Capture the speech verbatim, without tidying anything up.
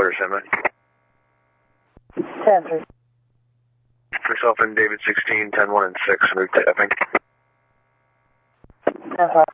Clear, Semi. ten three. Myself and David sixteen, ten one, and six, route to Epping. ten five.